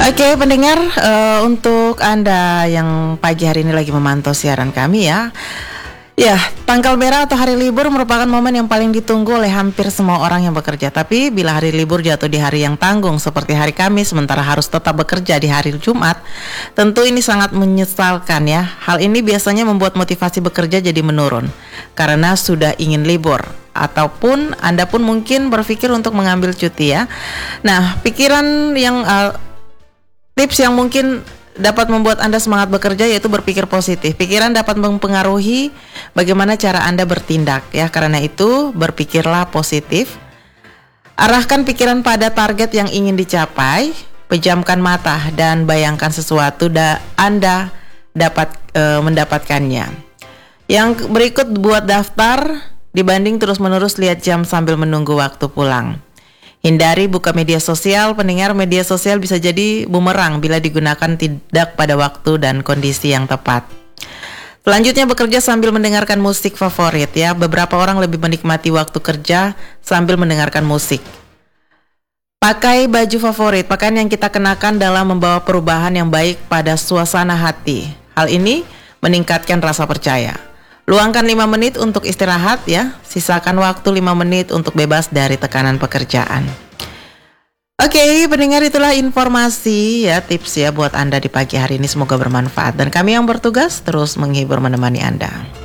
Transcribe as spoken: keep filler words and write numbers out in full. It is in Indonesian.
Oke pendengar, uh, untuk Anda yang pagi hari ini lagi memantau siaran kami ya. Ya, tanggal merah atau hari libur merupakan momen yang paling ditunggu oleh hampir semua orang yang bekerja. Tapi bila hari libur jatuh di hari yang tanggung seperti hari Kamis, sementara harus tetap bekerja di hari Jumat, tentu ini sangat menyesalkan ya. Hal ini biasanya membuat motivasi bekerja jadi menurun karena sudah ingin libur. Ataupun Anda pun mungkin berpikir untuk mengambil cuti ya. Nah, pikiran yang uh, tips yang mungkin dapat membuat Anda semangat bekerja yaitu berpikir positif. Pikiran dapat mempengaruhi bagaimana cara Anda bertindak ya. Karena itu berpikirlah positif. Arahkan pikiran pada target yang ingin dicapai. Pejamkan mata dan bayangkan sesuatu da Anda dapat e, mendapatkannya. Yang berikut buat daftar dibanding terus-menerus lihat jam sambil menunggu waktu pulang. Hindari buka media sosial. Pendengar, media sosial bisa jadi bumerang bila digunakan tidak pada waktu dan kondisi yang tepat. Selanjutnya bekerja sambil mendengarkan musik favorit ya. Beberapa orang lebih menikmati waktu kerja sambil mendengarkan musik. Pakai baju favorit. Pakaian yang kita kenakan dalam membawa perubahan yang baik pada suasana hati. Hal ini meningkatkan rasa percaya. Luangkan lima menit untuk istirahat ya. Sisakan waktu lima menit untuk bebas dari tekanan pekerjaan. Oke, pendengar, itulah informasi ya, tips ya buat Anda di pagi hari ini. Semoga bermanfaat dan kami yang bertugas terus menghibur menemani Anda.